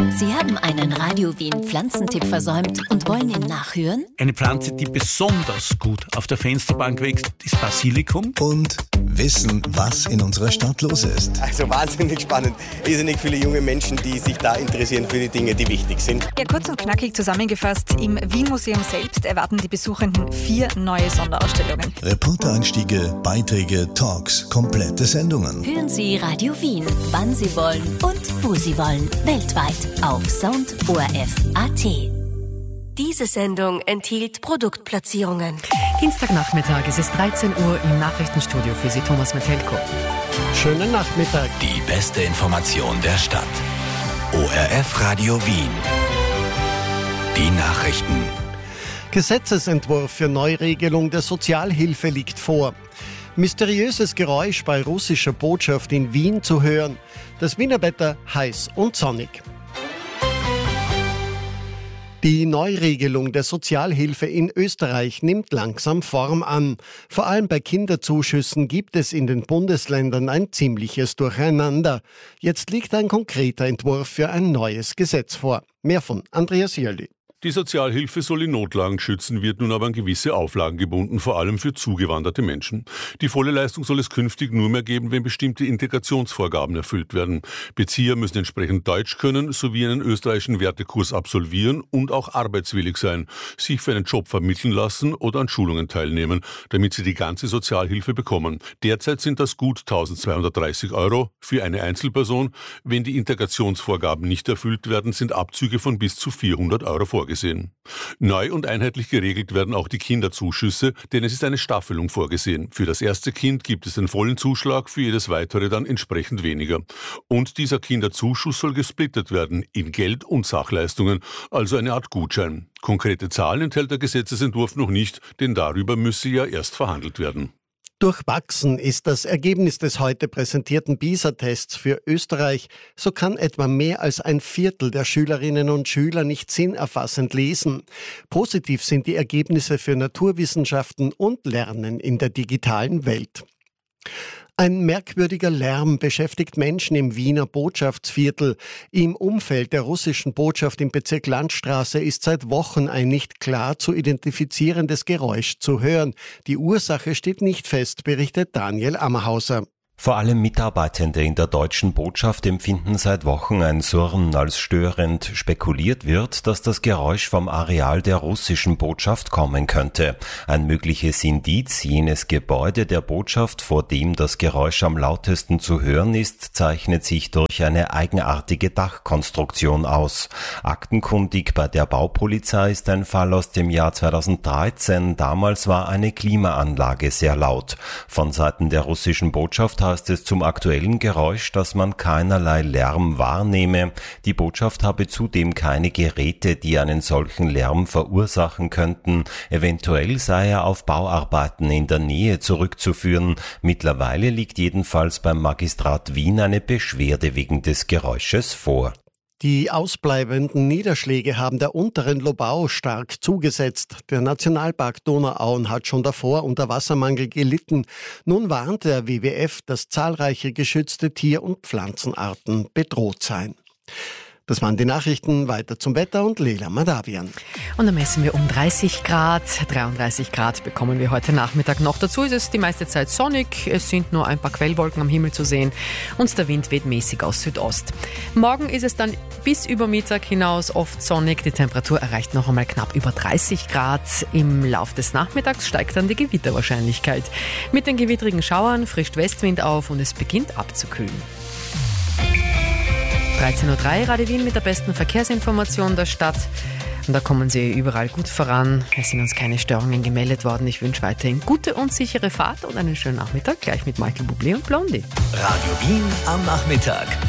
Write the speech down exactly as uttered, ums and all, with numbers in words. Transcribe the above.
Sie haben einen Radio Wien Pflanzentipp versäumt und wollen ihn nachhören? Eine Pflanze, die besonders gut auf der Fensterbank wächst, ist Basilikum. Und wissen, was in unserer Stadt los ist. Also wahnsinnig spannend. Irrsinnig viele junge Menschen, die sich da interessieren für die Dinge, die wichtig sind. Ja, kurz und knackig zusammengefasst, im Wien-Museum selbst erwarten die Besuchenden vier neue Sonderausstellungen. Reportereinstiege, Beiträge, Talks, komplette Sendungen. Hören Sie Radio Wien, wann Sie wollen und wo Sie wollen. Weltweit auf Sound O R F Punkt A T. Diese Sendung enthielt Produktplatzierungen. Dienstagnachmittag, es ist dreizehn Uhr im Nachrichtenstudio für Sie Thomas Metelko. Schönen Nachmittag. Die beste Information der Stadt. O R F Radio Wien. Die Nachrichten. Gesetzesentwurf für Neuregelung der Sozialhilfe liegt vor. Mysteriöses Geräusch bei russischer Botschaft in Wien zu hören. Das Wiener Wetter heiß und sonnig. Die Neuregelung der Sozialhilfe in Österreich nimmt langsam Form an. Vor allem bei Kinderzuschüssen gibt es in den Bundesländern ein ziemliches Durcheinander. Jetzt liegt ein konkreter Entwurf für ein neues Gesetz vor. Mehr von Andreas Jöli. Die Sozialhilfe soll in Notlagen schützen, wird nun aber an gewisse Auflagen gebunden, vor allem für zugewanderte Menschen. Die volle Leistung soll es künftig nur mehr geben, wenn bestimmte Integrationsvorgaben erfüllt werden. Bezieher müssen entsprechend Deutsch können, sowie einen österreichischen Wertekurs absolvieren und auch arbeitswillig sein, sich für einen Job vermitteln lassen oder an Schulungen teilnehmen, damit sie die ganze Sozialhilfe bekommen. Derzeit sind das gut eintausendzweihundertdreißig Euro für eine Einzelperson. Wenn die Integrationsvorgaben nicht erfüllt werden, sind Abzüge von bis zu vierhundert Euro vorgesehen. Gesehen. Neu und einheitlich geregelt werden auch die Kinderzuschüsse, denn es ist eine Staffelung vorgesehen. Für das erste Kind gibt es den vollen Zuschlag, für jedes weitere dann entsprechend weniger. Und dieser Kinderzuschuss soll gesplittet werden in Geld und Sachleistungen, also eine Art Gutschein. Konkrete Zahlen enthält der Gesetzesentwurf noch nicht, denn darüber müsse ja erst verhandelt werden. Durchwachsen ist das Ergebnis des heute präsentierten PISA-Tests für Österreich. So kann etwa mehr als ein Viertel der Schülerinnen und Schüler nicht sinnerfassend lesen. Positiv sind die Ergebnisse für Naturwissenschaften und Lernen in der digitalen Welt. Ein merkwürdiger Lärm beschäftigt Menschen im Wiener Botschaftsviertel. Im Umfeld der russischen Botschaft im Bezirk Landstraße ist seit Wochen ein nicht klar zu identifizierendes Geräusch zu hören. Die Ursache steht nicht fest, berichtet Daniel Ammerhauser. Vor allem Mitarbeitende in der deutschen Botschaft empfinden seit Wochen ein Surren als störend. Spekuliert wird, dass das Geräusch vom Areal der russischen Botschaft kommen könnte. Ein mögliches Indiz, jenes Gebäude der Botschaft, vor dem das Geräusch am lautesten zu hören ist, zeichnet sich durch eine eigenartige Dachkonstruktion aus. Aktenkundig bei der Baupolizei ist ein Fall aus dem Jahr zweitausenddreizehn. Damals war eine Klimaanlage sehr laut. Von Seiten der russischen Botschaft heißt es zum aktuellen Geräusch, dass man keinerlei Lärm wahrnehme. Die Botschaft habe zudem keine Geräte, die einen solchen Lärm verursachen könnten. Eventuell sei er auf Bauarbeiten in der Nähe zurückzuführen. Mittlerweile liegt jedenfalls beim Magistrat Wien eine Beschwerde wegen des Geräusches vor. Die ausbleibenden Niederschläge haben der unteren Lobau stark zugesetzt. Der Nationalpark Donauauen hat schon davor unter Wassermangel gelitten. Nun warnt der W W F, dass zahlreiche geschützte Tier- und Pflanzenarten bedroht seien. Das waren die Nachrichten. Weiter zum Wetter und Lela Madavian. Und dann messen wir um dreißig Grad. dreiunddreißig Grad bekommen wir heute Nachmittag noch. Dazu ist es die meiste Zeit sonnig. Es sind nur ein paar Quellwolken am Himmel zu sehen. Und der Wind weht mäßig aus Südost. Morgen ist es dann bis über Mittag hinaus oft sonnig. Die Temperatur erreicht noch einmal knapp über dreißig Grad. Im Lauf des Nachmittags steigt dann die Gewitterwahrscheinlichkeit. Mit den gewittrigen Schauern frischt Westwind auf und es beginnt abzukühlen. dreizehn Uhr drei, Radio Wien mit der besten Verkehrsinformation der Stadt. Und da kommen Sie überall gut voran. Es sind uns keine Störungen gemeldet worden. Ich wünsche weiterhin gute und sichere Fahrt und einen schönen Nachmittag gleich mit Michael Bublé und Blondie. Radio Wien am Nachmittag.